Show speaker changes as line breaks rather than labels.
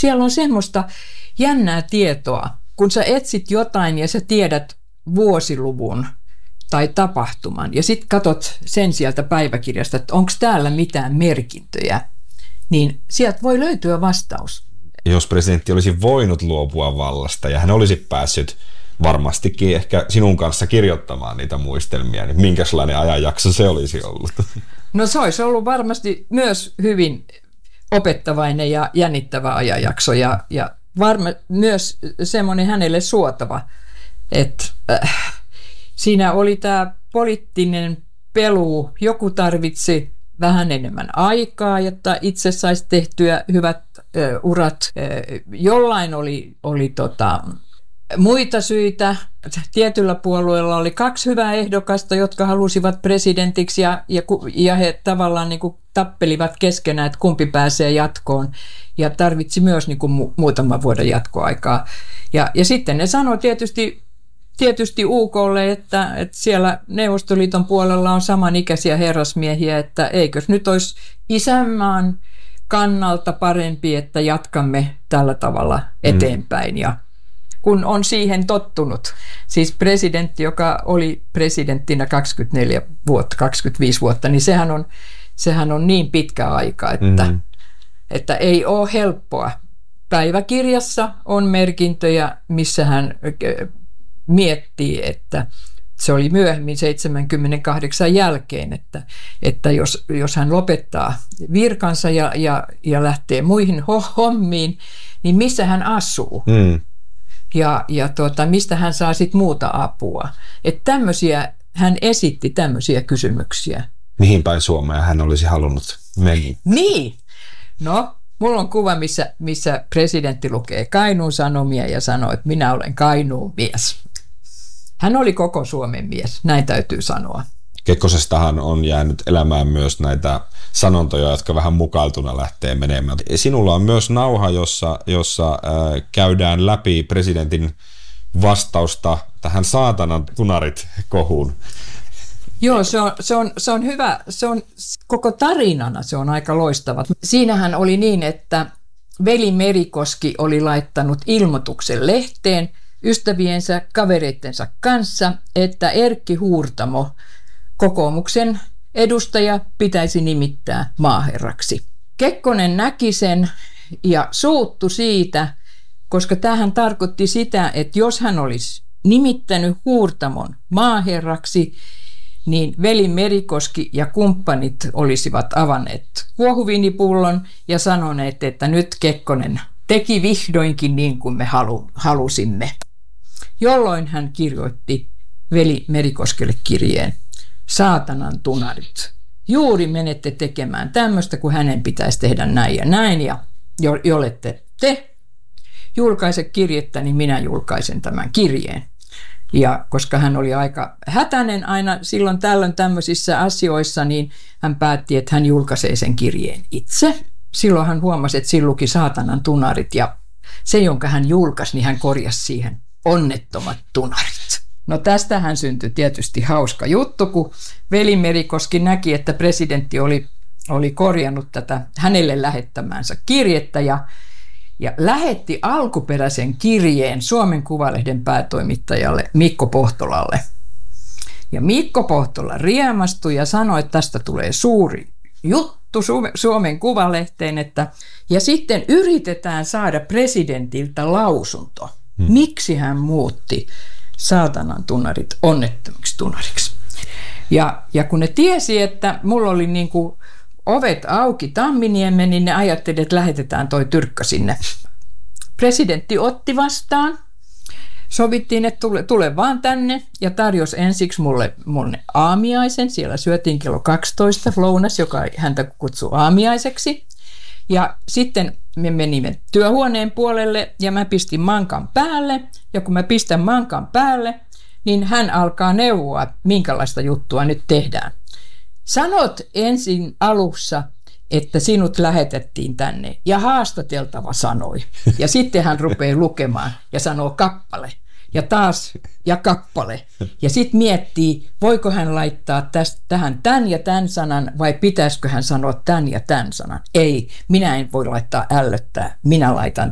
siellä on semmoista jännää tietoa, kun sä etsit jotain ja sä tiedät vuosiluvun tai tapahtuman ja sitten katot sen sieltä päiväkirjasta, että onko täällä mitään merkintöjä, niin sieltä voi löytyä vastaus.
Jos presidentti olisi voinut luopua vallasta ja hän olisi päässyt varmastikin ehkä sinun kanssa kirjoittamaan niitä muistelmia, niin minkälainen ajanjakso se olisi ollut?
No se olisi ollut varmasti myös hyvin opettavainen ja jännittävä ajanjakso ja myös semmoinen hänelle suotava, että siinä oli tämä poliittinen peluu, joku tarvitsi vähän enemmän aikaa, jotta itse saisi tehtyä hyvät urat. Jollain oli muita syitä. Tietyllä puolueella oli 2 hyvää ehdokasta, jotka halusivat presidentiksi ja he tavallaan niin kuin tappelivat keskenään, että kumpi pääsee jatkoon ja tarvitsi myös niin kuin muutaman vuoden jatkoaikaa. Ja sitten ne sanoi tietysti UK:lle, että siellä Neuvostoliiton puolella on samanikäisiä herrasmiehiä, että eikös nyt olisi isänmaan kannalta parempi, että jatkamme tällä tavalla eteenpäin. Ja kun on siihen tottunut, siis presidentti, joka oli presidenttinä 24 vuotta, 25 vuotta, niin sehän on niin pitkä aika, että ei ole helppoa. Päiväkirjassa on merkintöjä, missä hän miettii, että se oli myöhemmin 78 jälkeen, että jos hän lopettaa virkansa ja lähtee muihin hommiin, niin missä hän asuu ja mistä hän saa sit muuta apua. Että hän esitti tämmöisiä kysymyksiä.
Mihin päin Suomea hän olisi halunnut mennä?
Niin, no mulla on kuva, missä presidentti lukee Kainuun Sanomia ja sanoo, että minä olen Kainuun mies. Hän oli koko Suomen mies, näin täytyy sanoa.
Kekkosestahan on jäänyt elämään myös näitä sanontoja, jotka vähän mukailtuna lähtee menemään. Sinulla on myös nauha, jossa käydään läpi presidentin vastausta tähän saatanan tunarit -kohuun.
Joo, se on hyvä. Se on koko tarinana, se on aika loistava. Siinähän oli niin, että veli Merikoski oli laittanut ilmoituksen lehteen ystäviensä, kavereittensa kanssa, että Erkki Huurtamo, kokoomuksen edustaja, pitäisi nimittää maaherraksi. Kekkonen näki sen ja suuttui siitä, koska tämähän tarkoitti sitä, että jos hän olisi nimittänyt Huurtamon maaherraksi, niin veli Merikoski ja kumppanit olisivat avanneet kuohuviinipullon ja sanoneet, että nyt Kekkonen teki vihdoinkin niin kuin me halusimme. Jolloin hän kirjoitti veli Merikoskelle kirjeen: saatanan tunarit, juuri menette tekemään tämmöistä, kun hänen pitäisi tehdä näin ja näin, ja jollette te julkaise kirjettä, niin minä julkaisen tämän kirjeen. Ja koska hän oli aika hätäinen aina silloin tällöin tämmöisissä asioissa, niin hän päätti, että hän julkaisee sen kirjeen itse. Silloin hän huomasi, että siinä luki saatanan tunarit, ja se, jonka hän julkaisi, niin hän korjasi siihen onnettomat tunarit. No tästähän syntyi tietysti hauska juttu, kun veli Merikoski näki, että presidentti oli korjannut tätä hänelle lähettämäänsä kirjettä ja lähetti alkuperäisen kirjeen Suomen Kuvalehden päätoimittajalle Mikko Pohtolalle. Ja Mikko Pohtola riemastui ja sanoi, että tästä tulee suuri juttu Suomen Kuvalehteen, ja sitten yritetään saada presidentiltä lausunto. Miksi hän muutti saatanan tunarit onnettomiksi tunariksi? Ja kun ne tiesi, että mulla oli niin kuin ovet auki Tamminiemen, niin ne ajatteli, että lähetetään toi tyrkkä sinne. Presidentti otti vastaan. Sovittiin, että tule vaan tänne, ja tarjosi ensiksi mulle aamiaisen. Siellä syötiin kello 12 lounas, joka häntä kutsui aamiaiseksi. Ja sitten me menimme työhuoneen puolelle ja mä pistin mankan päälle. Ja kun mä pistän mankan päälle, niin hän alkaa neuvoa, minkälaista juttua nyt tehdään. Sanot ensin alussa, että sinut lähetettiin tänne, ja haastateltava sanoi. Ja sitten hän rupeaa lukemaan ja sanoo kappale. Ja taas ja kappale. Ja sitten miettii, voiko hän laittaa tähän tämän ja tämän sanan, vai pitäisikö hän sanoa tämän ja tämän sanan. Ei, minä en voi laittaa ällöttää, minä laitan